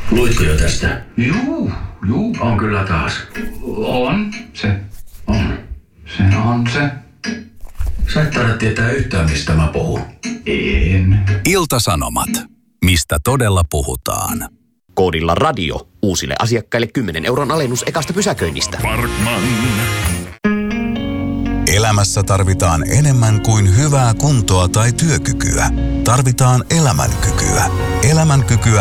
Luitko jo tästä? Juu. On kyllä taas. On se. Sä et taida tietää yhtään, mistä mä puhun. En. Ilta-Sanomat. Mistä todella puhutaan? Koodilla radio uusille asiakkaille 10 € alennus ekasta pysäköinnistä. Parkman. Elämässä tarvitaan enemmän kuin hyvää kuntoa tai työkykyä. Tarvitaan elämänkykyä. Elämänkykyä